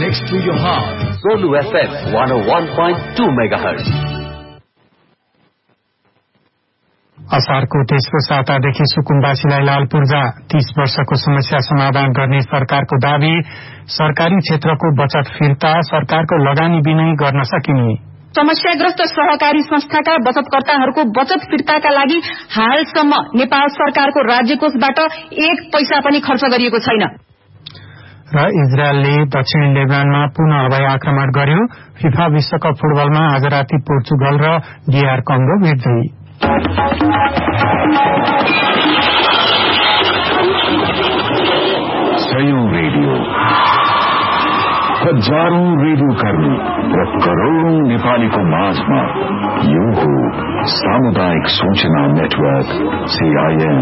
next to your heart. Zolu FM 101.2 MHz. असारको तेस्रो सातादेखि सुकुम्बासीलाई लाल पूर्जा 30 वर्षको समस्या समाधान गर्ने सरकारको दावी। सरकारी क्षेत्रको बचत फिर्ता सरकारको लगानी बिनै गर्न सकिने। समस्याग्रस्त सहकारी संस्थाका बचतकर्ताहरूको बचत फिर्ताका लागि हालसम्म नेपाल सरकारको राज्य कोषबाट 1 पैसा पनि खर्च गरिएको छैन। र इजरायलले दक्षिण लेबनानमा पुनः हवाई आक्रमण गर्यो। फिफा विश्वकप फुटबलमा आज राति पोर्चुगल र डीआर कङ्गो भेट्दै। सयौं रेडियो, हजारौं रेडियो कर्मी र करोड़ौं नेपालीको माझमा यो हो सामुदायिक सूचना नेटवर्क CIN।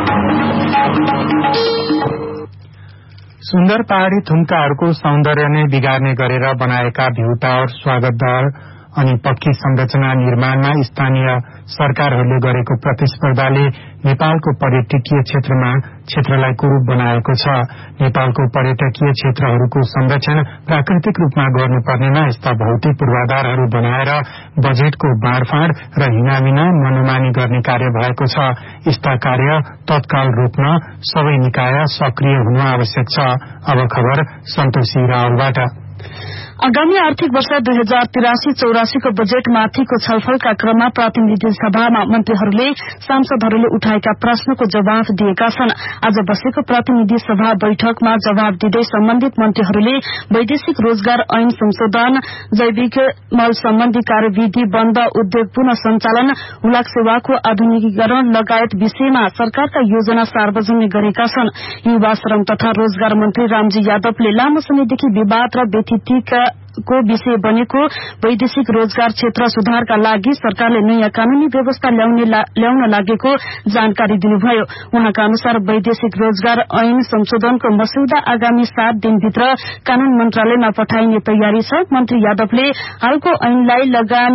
सुन्दर पहाड़ी थुम्काहरूको सौन्दर्य नै बिगार्ने गरेर बनाएका भ्यू टावर, स्वागतद्वार अनि पक्की संरचना निर्माणमा स्थानीय सरकारहरूले गरेको प्रतिस्पर्धाले नेपालको पर्यटकीय क्षेत्रलाई कुरूप बनाएको छ। नेपालको पर्यटकीय क्षेत्रहरूको संरक्षण प्राकृतिक रूपमा गर्नुपर्नेमा यस्ता भौतिक पूर्वाधारहरू बनाएर बजेटको बाँडफाँड र हिनामिना मनोमानी गर्ने कार्य भएको छ। यस्ता कार्य तत्काल रोक्न सबै निकाय सक्रिय हुनु आवश्यक छ। अब खबर सन्तोषी रावलबाट। आगामी आर्थिक वर्ष 2083-84 को बजेटमाथिको छलफलका क्रममा प्रतिनिधि सभामा मन्त्रीहरूले सांसदहरूले उठाएका प्रश्नको जवाफ दिएका छन्। आज बसेको प्रतिनिधि सभा बैठकमा जवाफ दिँदै सम्बन्धित मन्त्रीहरूले वैदेशिक रोजगार ऐन संशोधन, जैविक मल सम्बन्धी कार्यविधि, बन्द उद्योग पुनः सञ्चालन, हुलाक सेवाको आधुनिकीकरण लगायत विषयमा सरकारका योजना सार्वजनिक गरेका छन्। युवा श्रम तथा रोजगार मन्त्री रामजी यादवले लामो समयदेखि विवाद र व्यथितिका को विषय बनेको वैदेशिक रोजगार क्षेत्र सुधारका लागि सरकारले नयाँ कानूनी व्यवस्था ल्याउन लागेको जानकारी दिनुभयो। उहाँका अनुसार वैदेशिक रोजगार ऐन संशोधनको मस्यौदा आगामी 7 दिनभित्र कानून मन्त्रालयमा पठाइने तयारी छ। मन्त्री यादवले हालको ऐनलाई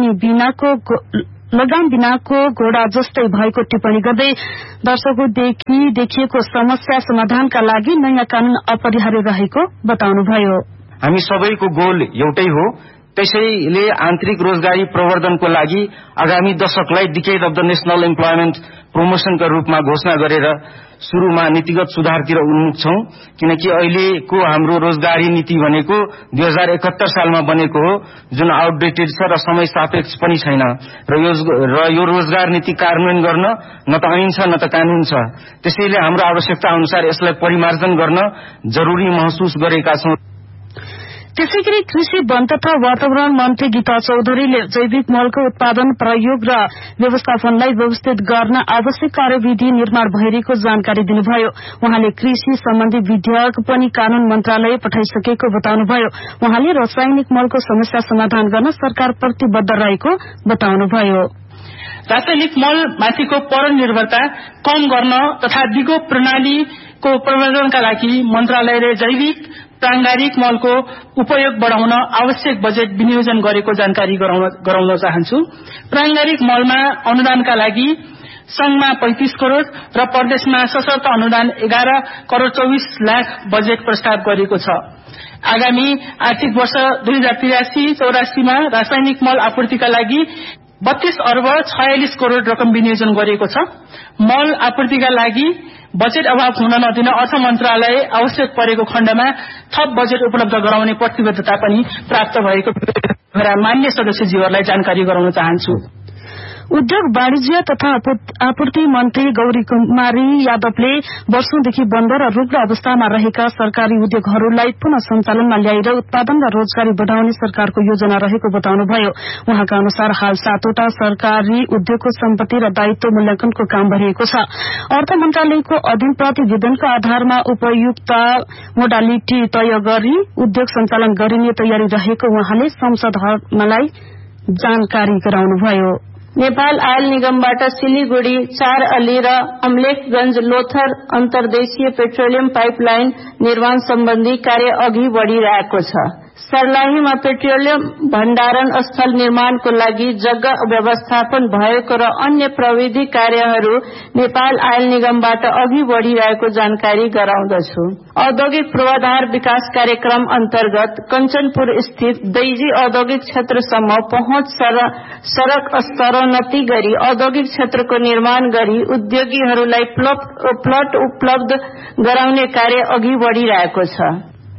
लगाम बिनाको घोडा जस्तै भएको टिप्पणी गर्दै दर्शकदेखि देखिएको समस्या समाधानका लागि नयाँ कानून अपरिहार्य रहेको बताउनुभयो। हामी सबैको गोल एउटै हो। त्यसैले आन्तरिक रोजगारी प्रवर्धनको लागि आगामी दशकलाई decade of the national employment प्रमोशनका रूपमा घोषणा गरेर शुरूमा नीतिगत सुधारतिर उन्मुख छौं। किनकि अहिलेको हाम्रो रोजगारी नीति भनेको 2071 सालमा बनेको हो, जुन आउटडेटेड छ र समय सापेक्ष पनि छैन। र यो रोजगार नीति कार्यान्वयन गर्न न त ऐन छ न त कानून छ। त्यसैले हाम्रो आवश्यकता अनुसार यसलाई परिमार्जन गर्न जरुरी महसुस गरेका छौं। त्यसैगरी कृषि वन तथा वातावरण मन्त्री गीता चौधरीले जैविक मलको उत्पादन, प्रयोग र व्यवस्थापनलाई व्यवस्थित गर्न आवश्यक कार्यविधि निर्माण भइरहेको जानकारी दिनुभयो। उहाँले कृषि सम्बन्धी विधेयक पनि कानून मन्त्रालय पठाइसकेको बताउनुभयो। उहाँले रासायनिक मलको समस्या समाधान गर्न सरकार प्रतिबद्ध रहेको बताउनुभयो। रासायनिक मल माथिको परनिर्भरता कम गर्न तथा दिगो प्रणालीको प्रवर्धनका लागि मन्त्रालयले जैविक प्राङ्गारिक मलको उपयोग बढाउन आवश्यक बजेट विनियोजन गरेको जानकारी गराउन चाहन्छु। प्राङ्गारिक मलमा अनुदानका लागि संघमा 35 करोड़ र प्रदेशमा सशर्त अनुदान 11 करोड़ 24 लाख बजेट प्रस्ताव गरिएको छ। आगामी आर्थिक वर्ष 2083-84 मा रासायनिक मल आपूर्तिका लागि 32 अर्ब 46 करोड़ रकम विनियोजन गरिएको छ। मल आपूर्तिका लागि बजेट अभाव हुन नदिन अर्थ मन्त्रालय आवश्यक परेको खण्डमा थप बजेट उपलब्ध गराउने प्रतिबद्धता पनि प्राप्त भएको मान्य सदस्यज्यूहरूलाई जानकारी गराउन चाहन्छु। उद्योग वाणिज्य तथा आपूर्ति मन्त्री गौरी कुमारी यादवले वर्षौंदेखि बन्द र रुग्ण अवस्थामा रहेका सरकारी उद्योगहरूलाई पुनः सञ्चालनमा ल्याएर उत्पादन र रोजगारी बढ़ाउने सरकारको योजना रहेको बताउनुभयो। उहाँका अनुसार हाल 7वटा सरकारी उद्योगको सम्पत्ति र दायित्व मूल्याङ्कनको काम भइरहेको छ। अर्थ मन्त्रालयको अधीन प्रतिवेदनको आधारमा उपयुक्त मोडालिटी तय गरी उद्योग सञ्चालन गरिने तयारी रहेको उहाँले संसदलाई जानकारी गराउनुभयो। नेपाल आयल निगमबाट सिलीगुडी, 4 अली र अमलेखगंज लोथर अन्तर्देशीय पेट्रोलियम पाइपलाइन निर्माण सम्बन्धी कार्य अघि बढ़िरहेको छ। सर्लाहीमा पेट्रोलियम भण्डारण स्थल निर्माणको लागि जग्गा व्यवस्थापन भएको र अन्य प्रविधि कार्यहरू नेपाल आयल निगमबाट अघि बढ़िरहेको जानकारी गराउँदछु। औद्योगिक पूर्वाधार विकास कार्यक्रम अन्तर्गत कञ्चनपुर स्थित दैजी औद्योगिक क्षेत्रसम्म पहुँच सड़क स्तरोन्नति गरी औद्योगिक क्षेत्रको निर्माण गरी उद्योगीहरूलाई प्लट उपलब्ध गराउने कार्य अघि बढ़िरहेको छ।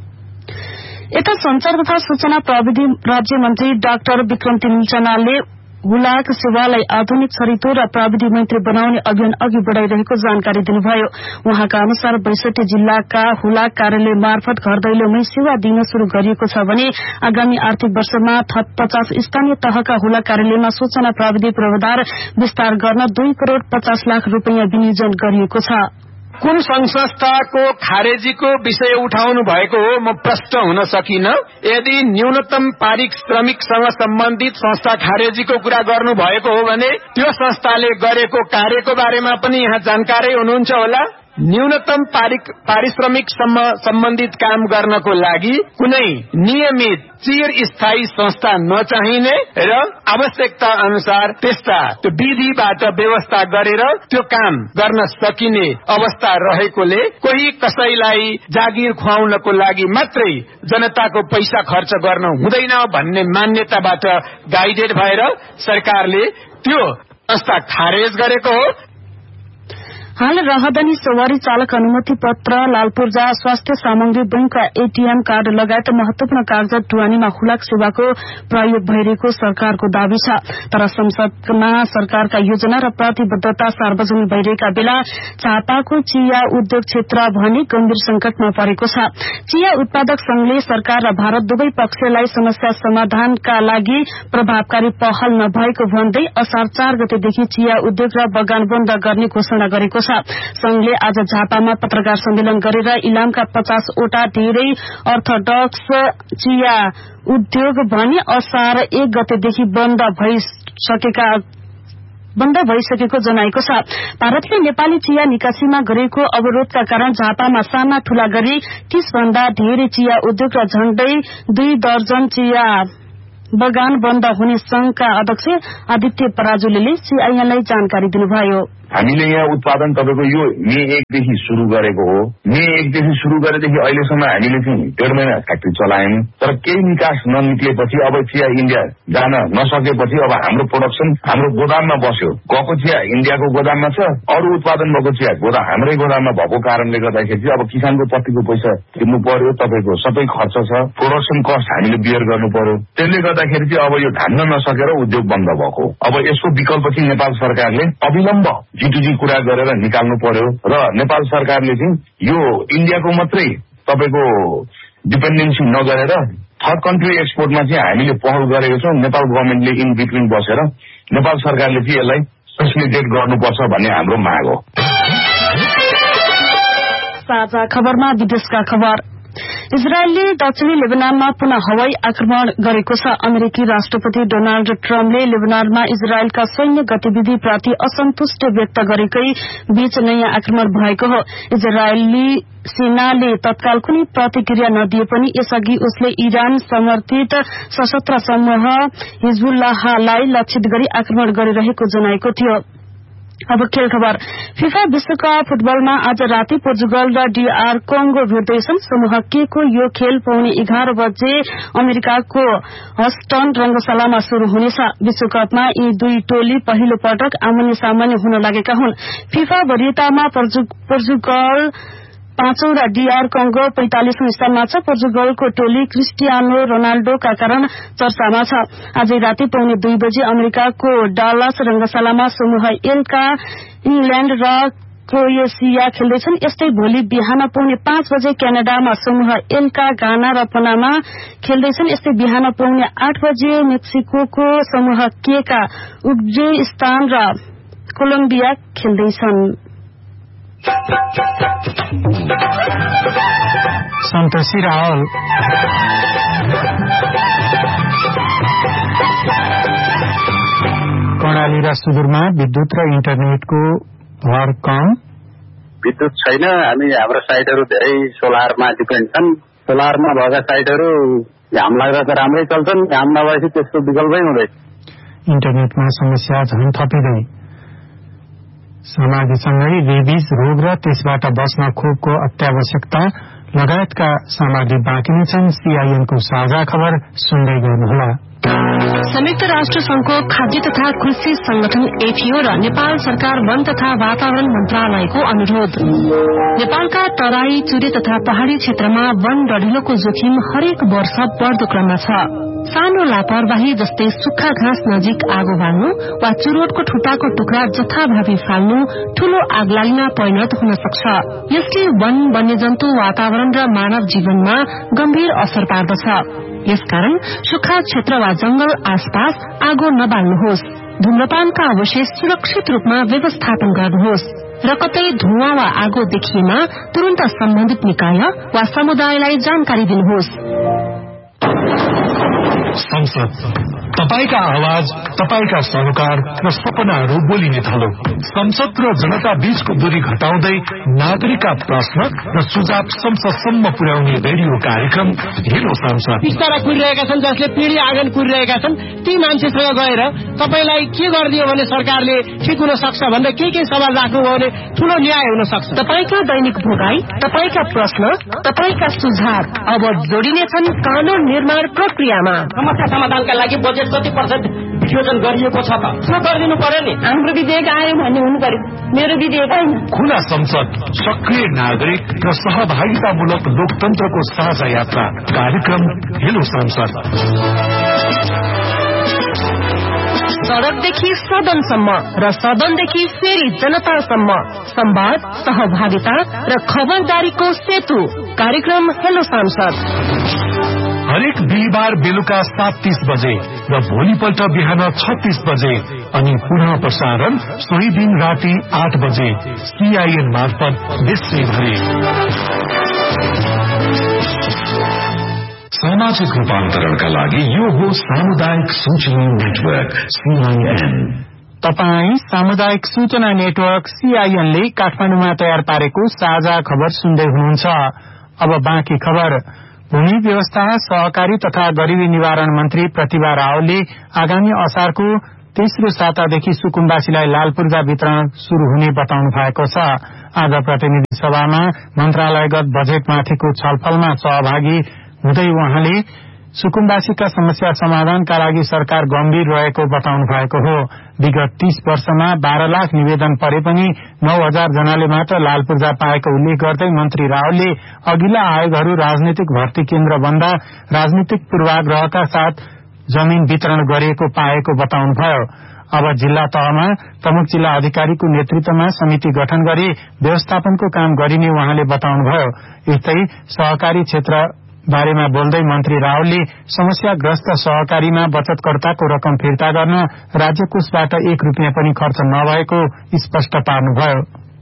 यता संचार तथा सूचना प्रविधि राज्य मन्त्री डाक्टर विक्रम तिमिल्चनाले हुलाक सेवालाई आधुनिक छरितो र प्रविधि मैत्री बनाउने अभियान अघि बढ़ाइरहेको जानकारी दिनुभयो। उहाँका अनुसार 62 जिल्लाका हुलाक कार्यालय मार्फत घर दैलोमै सेवा दिन शुरू गरिएको छ भने आगामी आर्थिक वर्षमा थप 50 स्थानीय तहका हुलाक कार्यालयमा सूचना प्रविधि पूर्वाधार विस्तार गर्न 2 करोड़ 50 लाख रूपियाँ विनियोजन गरिएको छ। कुन संघ संस्थाको खारेजीको विषय उठाउनु भएको हो म प्रष्ट हुन सकिन। यदि न्यूनतम पारिश्रमिकसँग सम्बन्धित संस्था खारेजीको कुरा गर्नु भएको हो भने त्यो संस्थाले गरेको कार्यको बारेमा पनि यहाँ जानकारी हुनुहुन्छ होला। न्यूनतम पारिश्रमिकसम्म सम्बन्धित काम गर्नको लागि कुनै नियमित चिरस्थायी संस्था नचाहिने र आवश्यकता अनुसार त्यस्ता त्यो विधिबाट व्यवस्था गरेर त्यो काम गर्न सकिने अवस्था रहेकोले कोही कसैलाई जागिर खुवाउनको लागि मात्रै जनताको पैसा खर्च गर्न हुँदैन भन्ने मान्यताबाट गाइडेड भएर सरकारले त्यो संस्था खारेज गरेको हो। हाल राहदानी सवारी चालक अनुमति पत्र, लालपूर्जा, स्वास्थ्य सामग्री, बैंकका एटीएम कार्ड लगायत महत्वपूर्ण कागजात ढुवानीमा हुलाक सेवाको प्रयोग भइरहेको सरकारको दावी छ। तर संसदमा सरकारका योजना र प्रतिबद्धता सार्वजनिक भइरहेका बेला झापाको चिया उद्योग क्षेत्र भने गम्भीर संकटमा परेको छ। चिया उत्पादक संघले सरकार र भारत दुवै पक्षलाई समस्या समाधानका लागि प्रभावकारी पहल नभएको भन्दै असार 4 गतेदेखि चिया उद्योग र बगान बन्द गर्ने घोषणा गरेको छ। संघले आज झापामा पत्रकार सम्मेलन गरेर इलामका 50 वटा धेरै अर्थोडक्स चिया उद्योग भने असार 1 गतेदेखि बन्द भइसकेको जनाएको छ। भारतले नेपाली चिया निकासीमा गरेको अवरोधका कारण झापामा साना ठूला गरी 30 भन्दा धेरै चिया उद्योग र झण्डै 2 दर्जन चिया बगान बन्द हुने संघका अध्यक्ष आदित्य पराजुलीले सीआईएनलाई जानकारी दिनुभयो। हामीले यहाँ उत्पादन तपाईको यो मे 1 देखि शुरू गरेको हो। मे 1 देखि शुरू गरेदेखि अहिलेसम्म हामीले चाहिँ 1.5 महिना फ्याक्ट्री चलायौं। तर केही निकास ननिक्लेपछि अब चिया इन्डिया जान नसकेपछि अब हाम्रो प्रोडक्सन हाम्रो गोदाममा बस्यो। गएको चिया इन्डियाको गोदाममा छ, अरू उत्पादन भएको चिया हाम्रै गोदाममा भएको कारणले गर्दाखेरि अब किसानको पत्तीको पैसा तिर्नु पर्यो, तपाईको सबै खर्च छ, प्रोडक्सन कस्ट हामीले बियर गर्नु पर्यो। त्यसले गर्दाखेरि चाहिँ अब यो धान्न नसकेर उद्योग बन्द भएको। अब यसको विकल्प चाहिँ नेपाल सरकारले अविलम्ब G2G कुरा गरेर निकाल्नु पर्यो र नेपाल सरकारले चाहिँ यो इन्डियाको मात्रै तपाईको डिपेन्डेन्सी नगरेर थर्ड कन्ट्री एक्सपोर्टमा चाहिँ हामीले पहल गरेको छौं। नेपाल गभर्नमेन्टले इन बिट्विन बसेर नेपाल सरकारले चाहिँ यसलाई फेसिलिटेट गर्नुपर्छ भन्ने हाम्रो माग हो। साझा खबरमा विदेशका खबर। इजरायलले दक्षिणी लेबनानमा पुनः हवाई आक्रमण गरेको छ। अमेरिकी राष्ट्रपति डोनाल्ड ट्रम्पले लेबनानमा इजरायलका सैन्य गतिविधिप्रति असन्तुष्टि व्यक्त गरेकै बीच नयाँ आक्रमण भएको हो। इजरायली सेनाले तत्काल कुनै प्रतिक्रिया नदिए पनि यसअघि उसले इरान समर्थित सशस्त्र समूह हिजबुल्लाहलाई लक्षित गरी आक्रमण गरिरहेको जनाएको थियो। अब खेल खबर। फिफा विश्वकप फुटबलमा आज राति पोर्चुगल र डीआर कोंगो भिड्दैछन्। समूह के को यो खेल पौने 11 बजे अमेरिकाको हस्टन रंगशालामा शुरू हुनेछ। विश्वकपमा यी दुई टोली पहिलो पटक आमने सामने हुन लागेका हुन्। फिफा वरियतामा पोर्चुगल 5औं र डीआर कोंगो 45औं स्थानमा छ। पोर्चुगलको टोली क्रिस्टियानो रोनाल्डोका कारण चर्चामा छ। आज राति पौने 2 बजे अमेरिकाको डालस रंगशालामा समूह एलका इंग्ल्याण्ड र क्रोएसिया खेल्दैछन्। यस्तै भोलि बिहान पौने 5 बजे क्यानाडामा समूह एलका घाना र पनामा खेल्दैछन्। यस्तै बिहान पौने 8 बजे मेक्सिकोको समूह के का उज्बेकिस्तान र कोलम्बिया खेल्दैछन्। सन्तोषी रावल। कर्णाली र सुदूरमा विद्युत र इन्टरनेटको भर कम। विद्युत छैन। हामी हाम्रो साइटहरू धेरै सोलरमा डिपेन्ड छन् र सोलरमा भएका साइटहरू घाम लाग्दा त राम्रै चल्छन्, घाम नभएपछि त्यसको विकल्पै हुँदैन। इन्टरनेटमा समस्या झन् थपिँदै सामग्रीसँगै रेबिज रोग र त्यसबाट बस्न खोपको अत्यावश्यकता लगायतका सामग्री बाँकी नै छन्। सीआईएनको साझा खबर सुन्दै गर्नुहोला। संयुक्त राष्ट्र संघको खाद्य तथा कृषि संगठन एफएओ र नेपाल सरकार वन तथा वातावरण मन्त्रालयको अनुरोध। नेपालका तराई, चुरे तथा पहाड़ी क्षेत्रमा वन डढिलोको जोखिम हरेक वर्ष बढ़दो क्रममा छ। सानो लापरवाही जस्तै सुक्खा घाँस नजिक आगो बाल्नु वा चुरोटको ठुटाको टुक्रा जथाभावी फाल्नु ठूलो आगलागीमा परिणत हुन सक्छ। यसले वन, वन्यजन्तु, वातावरण र मानव जीवनमा गम्भीर असर पार्दछ। यसकारण सुक्खा क्षेत्र वा जंगल आसपास आगो नबाल्नुहोस्। धूम्रपानका अवशेष सुरक्षित रूपमा व्यवस्थापन गर्नुहोस् र कतै धुवाँ वा आगो देखिएमा तुरन्त सम्बन्धित निकाय वा समुदायलाई जानकारी दिनुहोस्। संसद, तपाईका आवाज, तपाईका सरोकार र सपनाहरू बोलिने थलो। संसद र जनता बीचको दूरी घटाउँदै नागरिकका प्रश्न र सुझाव संसदसम्म पुर्याउने रेडियो कार्यक्रम हेलो संसद। बिस्तारा कुरिरहेका छन्, जसले पिँढी आँगन कुरिरहेका छन्, ती मान्छेसँग गएर तपाईलाई के गरिदियो भने सरकारले ठिक हुन सक्छ भनेर के सवाल राख्नुभयो भने ठूलो न्याय हुन सक्छ। तपाईका दैनिक भोगाई, तपाईका प्रश्न, तपाईका सुझाव अब जोडिनेछन् कानून निर्माण प्रक्रियामा। समस्या समाधानका लागि बजेट कति % विनियोजन गरिएको छ त गरिदिनु पर्यो नि। हाम्रो विधेयक आयो भन्ने हुनु पर्यो, मेरो विधेयक होइन। खुला संसद, सक्रिय नागरिक र सहभागितामूलक लोकतन्त्रको साझा यात्रा कार्यक्रम हेलो संसद। सड़कदेखि सदनसम्म र सदनदेखि फेरि जनतासम्म संवाद, सहभागिता र खबरदारीको सेतु कार्यक्रम हेलो सांसद। हरेक बिहिबार बेलुका 7:30 बजे र भोलिपल्ट बिहान 36 बजे अनि पुनः प्रसारण सोही दिन राति 8 बजे सीआईएन मार्फत देशैभरि। सामाजिक रूपान्तरणका लागि यो हो सामुदायिक सूचना नेटवर्क सीआईएन। तपाई सामुदायिक सूचना नेटवर्क सीआईएनले काठमाडौँमा तयार पारेको साझा खबर सुन्दै हुनुहुन्छ। अब बाँकी खबर। भूमि व्यवस्था, सहकारी तथा गरीबी निवारण मन्त्री प्रतिभा रावलले आगामी असारको तेस्रो सातादेखि सुकुम्बासीलाई लालपूर्जा वितरण शुरू हुने बताउनु भएको छ। आज प्रतिनिधि सभामा मन्त्रालयगत बजेटमाथिको छलफलमा सहभागी हुँदै उहाँले सुकुम्बासीका समस्या समाधानका लागि सरकार गम्भीर रहेको बताउनु भएको हो। विगत 30 वर्षमा 12 लाख निवेदन परे पनि 9,000 जनाले मात्र लालपूर्जा पाएको उल्लेख गर्दै मन्त्री रावलले अघिल्ला आयोगहरू राजनीतिक भर्ती केन्द्र बन्दा राजनीतिक पूर्वाग्रहका साथ जमीन वितरण गरिएको पाएको बताउनुभयो। अब जिल्ला तहमा प्रमुख जिल्ला अधिकारीको नेतृत्वमा समिति गठन गरी व्यवस्थापनको काम गरिने उहाँले बताउनुभयो। यस्तै सहकारी क्षेत्र बारेमा बोल्दै मन्त्री रावलले समस्याग्रस्त सहकारीमा बचतकर्ताको रकम फिर्ता गर्न राज्य कोषबाट 1 रुपियाँ पनि खर्च नभएको स्पष्ट पार्नुभयो।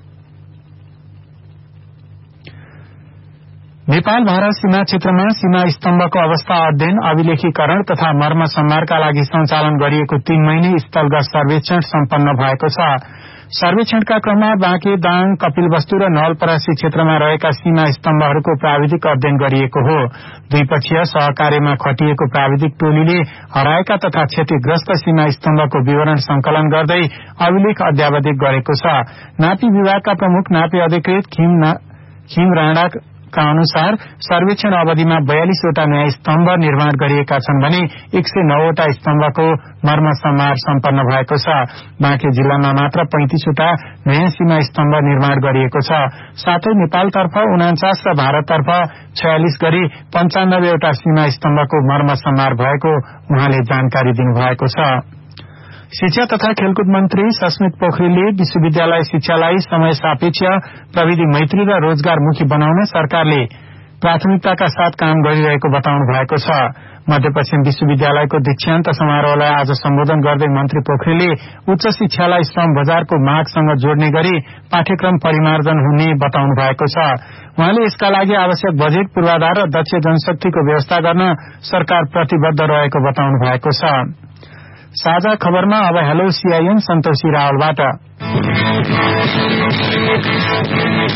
नेपाल भारत सीमा क्षेत्रमा सीमा स्तम्भको अवस्था अध्ययन, अभिलेखीकरण तथा मर्म सम्मारका लागि सञ्चालन गरिएको 3 महिने स्थलगत सर्वेक्षण सम्पन्न भएको छ। सर्वेक्षणका क्रममा बाँके, दाङ, कपिलवस्तु र नवलपरासी क्षेत्रमा रहेका सीमा स्तम्भहरूको प्राविधिक अध्ययन गरिएको हो। द्विपक्षीय सहकार्यमा खटिएको प्राविधिक टोलीले हराएका तथा क्षतिग्रस्त सीमा स्तम्भको विवरण संकलन गर्दै अभिलेख अध्यावधिक गरेको छ। नापी विभागका प्रमुख नापी अधिकृत खिम राणाका अनुसार सर्वेक्षण अवधिमा 42 वटा नयाँ स्तम्भ निर्माण गरिएका छन् भने 109 वटा स्तम्भको मर्म सम्मार सम्पन्न भएको छ। बाँके जिल्लामा मात्र 35 वटा नयाँ सीमा स्तम्भ निर्माण गरिएको छ। साथै नेपालतर्फ 49 र भारततर्फ 46 गरी 95 वटा सीमा स्तम्भको मर्म सम्मार भएको उहाँले जानकारी दिनुभएको छ। शिक्षा तथा खेलकुद मन्त्री सस्मित पोखरेलले विश्वविद्यालय शिक्षालाई समय सापेक्ष, प्रविधि मैत्री र रोजगारमुखी बनाउन सरकारले प्राथमिकताका साथ काम गरिरहेको बताउनु भएको छ। मध्यपश्चिम विश्वविद्यालयको दीक्षान्त समारोहलाई आज सम्बोधन गर्दै मन्त्री पोखरेलले उच्च शिक्षालाई श्रम बजारको मागसँग जोड्ने गरी पाठ्यक्रम परिमार्जन हुने बताउनु भएको छ। उहाँले यसका लागि आवश्यक बजेट पूर्वाधार र दक्ष जनशक्तिको व्यवस्था गर्न सरकार प्रतिबद्ध रहेको बताउनु भएको छ। साझा खबरमा अब हेलो सीआईएन सन्तोषी रावलबाट।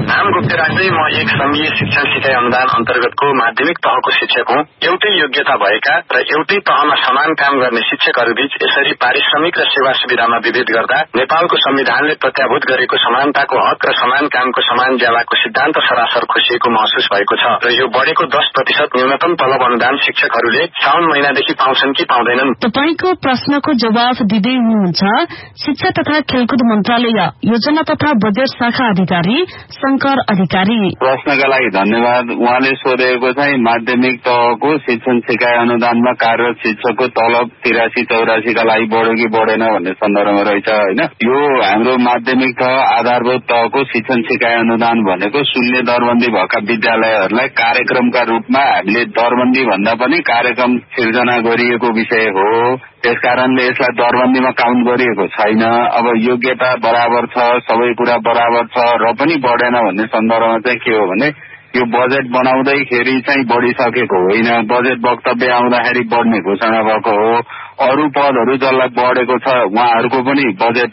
नाम गुप्त राख्दै म एक संघीय शिक्षण सिकाइ अनुदान अन्तर्गतको माध्यमिक तहको शिक्षक हुँ। एउटै योग्यता भएका र एउटै तहमा समान काम गर्ने शिक्षकहरूबीच यसरी पारिश्रमिक र सेवा सुविधामा विभेद गर्दा नेपालको संविधानले प्रत्याभूत गरेको समानताको हक र समान कामको समान ज्यालाको सिद्धान्त सरासर खोसिएको महसुस भएको छ र यो बढेको 10% न्यूनतम तलब अनुदान शिक्षकहरूले साउन महिनादेखि पाउँछन् कि पाउँदैनन्। तपाईको प्रश्नको जवाफ दिँदै हुनुहुन्छ शिक्षा तथा खेलकुद मन्त्रालय योजना तथा बजेट शाखा अधिकारी शंकर अधिकारी। प्रश्नका लागि धन्यवाद। उहाँले सोधेको चाहिँ माध्यमिक तहको शिक्षण सिकाइ अनुदानमा कार्यरत शिक्षकको तलब 83-84 का लागि बढ्यो कि बढेन भन्ने सन्दर्भमा रहेछ होइन। यो हाम्रो माध्यमिक तह आधारभूत तहको शिक्षण सिकाइ अनुदान भनेको शून्य दरबन्दी भएका विद्यालयहरूलाई कार्यक्रमका रूपमा हामीले दरबन्दी भन्दा पनि कार्यक्रम सिर्जना गरिएको विषय हो। त्यसकारणले यसलाई दरबन्दीमा काउन्ट गरिएको छैन। अब योग्यता बराबर छ, सबै कुरा बराबर छ र पनि बढेन भन्ने सन्दर्भमा चाहिँ के हो भने यो बजेट बनाउँदैखेरि चाहिँ बढिसकेको होइन। बजेट वक्तव्य आउँदाखेरि बढ्ने घोषणा भएको हो। अरू पदहरू जसलाई बढेको छ उहाँहरूको पनि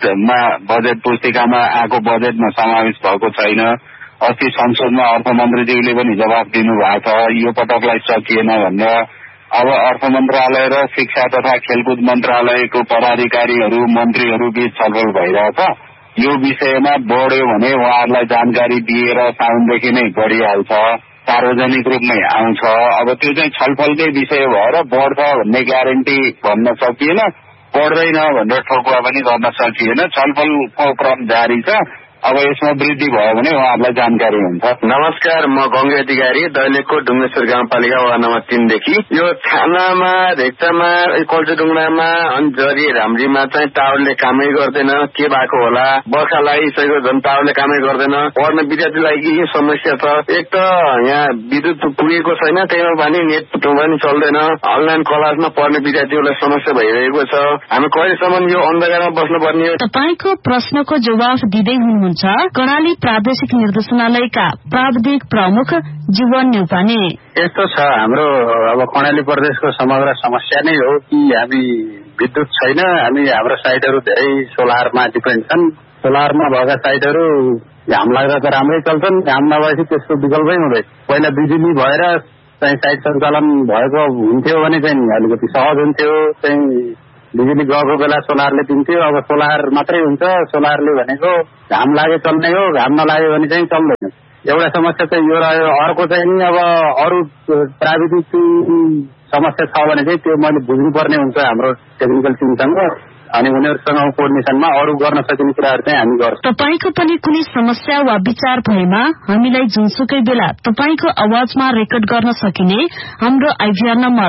बजेट पुस्तिकामा आएको बजेटमा समावेश भएको छैन। अस्ति संसदमा अर्थमन्त्रीज्यूले पनि जवाफ दिनु भएको छ यो पटकलाई सकिएन भनेर। अब अर्थ मन्त्रालय र शिक्षा तथा खेलकुद मन्त्रालयको पदाधिकारीहरू मन्त्रीहरू बीच छलफल भइरहेछ। यो विषयमा बढ्यो भने उहाँहरूलाई जानकारी दिएर साउनदेखि नै बढिहाल्छ, सार्वजनिक रूपमै आउँछ। अब त्यो चाहिँ छलफलकै विषय भएर बढ्छ भन्ने ग्यारेन्टी भन्न सकिएन, बढ्दैन भनेर ठोकुवा पनि गर्न सकिएन। छलफलको क्रम जारी छ। अब यसमा वृद्धि भयो भने उहाँहरूलाई जानकारी हुन्छ। नमस्कार, म गंगे अधिकारी दैलेखको डुङ्गेश्वर गाउँपालिका वडा नम्बर 3 देखि। यो छानामा, रेक्चामा, कल्चुडुङनामा अनि जरी राम्रीमा चाहिँ टावरले कामै गर्दैन, के भएको होला? बर्खा लागिसकेको झन् टावरले कामै गर्दैन। पढ्ने विद्यार्थीलाई के समस्या छ? एक त यहाँ विद्युत पुगेको छैन, त्यहीमा पनि नेट पनि चल्दैन। अनलाइन क्लासमा पढ्ने विद्यार्थीहरूलाई समस्या भइरहेको छ। हामी कहिलेसम्म यो अन्धकारमा बस्नुपर्ने हो? तपाईको प्रश्नको जवाफ दिँदै हुनुहुन्छ कर्णाली प्रादेशिक निर्देशनालयका प्राविधिक प्रमुख जीवन न्यौपाने। यस्तो छ, हाम्रो अब कर्णाली प्रदेशको समग्र समस्या नै हो कि हामी विद्युत छैन। हाम्रो साइटहरू धेरै सोलरमा डिपेन्ड छन्। सोलरमा भएका साइटहरू घाम लाग्दा त राम्रै चल्छन्, घाम नभएपछि त्यसको विकल्पै हुँदैन। पहिला बिजुली भएर चाहिँ साइट सञ्चालन भएको हुन्थ्यो भने चाहिँ अलिकति सहज हुन्थ्यो। चाहिँ बिजुली गएको बेला सोलरले दिन्थ्यो। अब सोलर मात्रै हुन्छ। सोलरले भनेको घाम लागे चल्ने हो, घाम नलाग्यो भने चाहिँ चल्दैन। एउटा समस्या चाहिँ यो रह्यो। अर्को चाहिँ नि अब अरू प्राविधिक समस्या छ भने चाहिँ त्यो मैले बुझ्नुपर्ने हुन्छ हाम्रो टेक्निकल टिमसँग। अनि उनीहरूसँग कोर्डिनेसनमा अरू गर्न सकिने कुराहरू चाहिँ हामी गर्छौँ। तपाईको पनि कुनै समस्या वा विचार भएमा हामीलाई जुनसुकै बेला तपाईको आवाजमा रेकर्ड गर्न सकिने हाम्रो आइभीआर नम्बर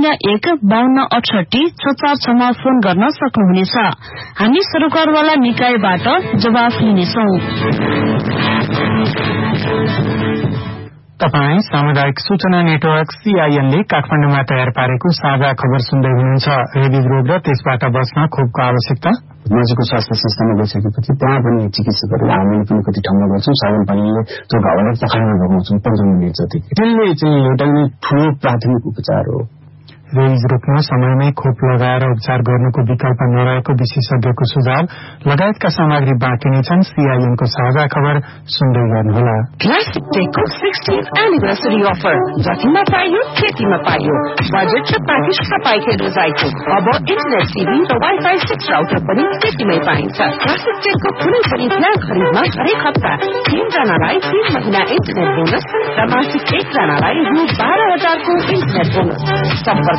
01-5268-646 मा फोन गर्न सक्नुहुनेछ। हामी सरकारवाला निकायबाट जवाफ लिनेछौं। तपाई सामुदायिक सूचना नेटवर्क CIN ले काठमाडौँमा तयार पारेको साझा खबर सुन्दै हुनुहुन्छ। रेबिज रोग र त्यसबाट बच्न खोपको आवश्यकता। नजिकको स्वास्थ्य संस्थामा गइसकेपछि त्यहाँ पनि चिकित्सकहरू हामीले पनि कति ठाउँमा गर्छौँ। साबुन पानीले त्यो घाउलाई पखाल्न लगाउँछौँ 15 मिनट जति। त्यसले चाहिँ एउटा ठूलो प्राथमिक उपचार हो। रेबिज रोक्न समयमै खोप लगाएर उपचार गर्नुको विकल्प नरहेको विशेषज्ञको सुझाव लगायतका सामग्री बाँकी छन्। CIN को साझा खबर सुन्दै गर्नुहोला। क्लासिक टेकको 60th एनिभर्सरी अफर जतिमा पाइयो त्यतिमा पाइयो। बजेट र प्याकेज तपाईँकै रोजाइको। अब इन्टरनेट टिभी र वाइफाई 6 राउटर पनि त्यतिमै पाइन्छ। क्लासिक टेकको कुनै पनि प्लान खरिदमा हरेक हप्ता 3 जनालाई 3 महिना इन्टरनेट बोनस र मासिक 1 जनालाई रु 12,000 को इन्टरनेट बोनस। सम्पर्क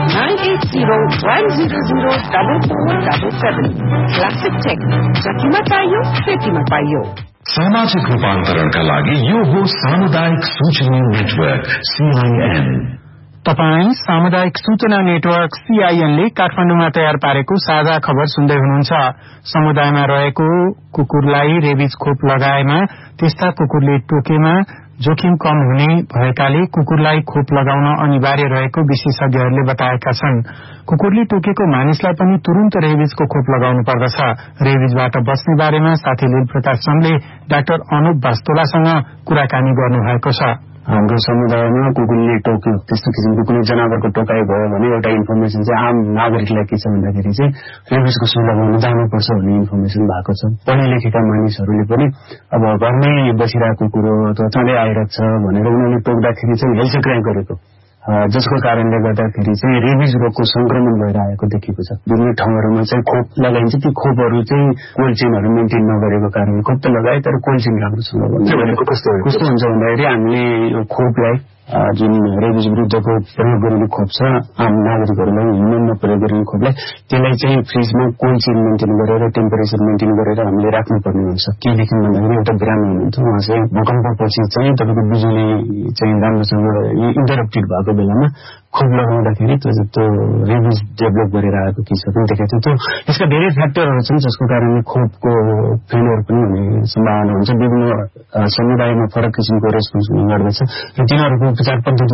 980-100-4477। क्लासिक टेक जतिमा पाइयो त्यतिमा पाइयो। सामाजिक रूपान्तरणका लागि यो हो सामुदायिक सूचना नेटवर्क CIN। तपाई सामुदायिक सूचना नेटवर्क CIN ले काठमाडौँमा तयार पारेको साझा खबर सुन्दै हुनुहुन्छ। समुदायमा रहेको कुकुरलाई रेबिज खोप लगाएमा त्यस्ता कुकुरले टोकेमा जोखिम कम हुने भएकाले कुकुरलाई खोप लगाउन अनिवार्य रहेको विशेषज्ञहरूले बताएका छन्। कुकुरले टोकेको मानिसलाई पनि तुरन्त रेबिजको खोप लगाउनु पर्दछ। रेबिजबाट बच्ने बारेमा साथी लील प्रकाश चन्दले डाक्टर अनुप वास्तोलासँग कुराकानी गर्नुभएको छ। हाम्रो समुदायमा कुकुरले टोक्यो त्यस्तो किसिमको कुनै जनावरको टोकाइ भयो भने एउटा इन्फर्मेसन चाहिँ आम नागरिकलाई के छ भन्दाखेरि चाहिँ रेबिसको सुई लगाउन जानुपर्छ भन्ने इन्फर्मेसन भएको छ। पढे लेखेका मानिसहरूले पनि अब घरमै बसिरहेको कुरो अथवा चाँडै आइरहेको छ भनेर उनीहरूले टोक्दाखेरि चाहिँ हेलचक्राइ गरेको, जसको कारणले गर्दाखेरि चाहिँ रेबिज रोगको संक्रमण भएर आएको देखिएको छ। विभिन्न ठाउँहरूमा चाहिँ खोप लगाइन्छ, ती खोपहरू चाहिँ कोल्ड चेनहरू मेन्टेन नगरेको कारणले खोप त लगाए तर कोल्ड चेन राम्रोसँग कस्तो हुन्छ भन्दाखेरि हामीले यो खोपलाई जुन रेबिज विरुद्धको प्रयोग गरिने खोप छ आम नागरिकहरूलाई हिउँदमा प्रयोग गरिने खोपलाई त्यसलाई चाहिँ फ्रिजमा कोल्ड चेन मेन्टेन गरेर टेम्परेचर मेन्टेन गरेर हामीले राख्नुपर्ने हुन्छ। केदेखि भन्दाखेरि एउटा बिरामी हुनुहुन्छ उहाँ चाहिँ भूकम्पपछि चाहिँ तपाईँको बिजुली चाहिँ राम्रोसँग इन्टरप्टेड भएको बेलामा खोप लगाउँदाखेरि त्यो रेबिज डेभलप गरेर आएको केसहरू पनि देखाएको थियो। यसका धेरै फ्याक्टरहरू छन् जसको कारणले खोपको फेलियर पनि हुने सम्भावना हुन्छ। विभिन्न समुदायमा फरक किसिमको रेस्पोन्स हुने गर्दछ र तिनीहरूको उपचार पद्धति